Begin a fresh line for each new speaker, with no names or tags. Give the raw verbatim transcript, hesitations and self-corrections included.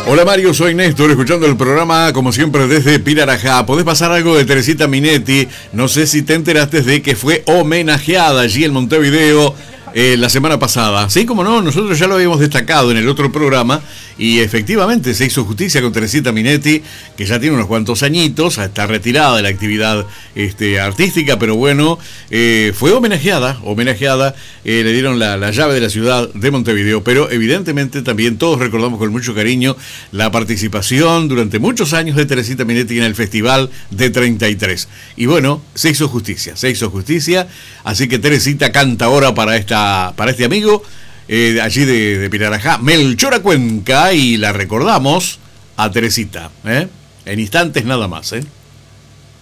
Hola Mario, soy Néstor, escuchando el programa como siempre desde Pirarajá. ¿Podés pasar algo de Teresita Minetti? No sé si te enteraste de que fue homenajeada allí en Montevideo eh, la semana pasada. Sí, como no, nosotros ya lo habíamos destacado en el otro programa y efectivamente se hizo justicia con Teresita Minetti, que ya tiene unos cuantos añitos, está retirada de la actividad este, artística, pero bueno, eh, fue homenajeada, homenajeada, eh, le dieron la, la llave de la ciudad de Montevideo, pero evidentemente también todos recordamos con mucho cariño la participación durante muchos años de Teresita Minetti en el Festival de treinta y tres. Y bueno, se hizo justicia, se hizo justicia, así que Teresita canta ahora para, esta, para este amigo, Eh, allí de, de Pirarajá, Melchora Cuenca, y la recordamos a Teresita, ¿eh? En instantes nada más, ¿eh?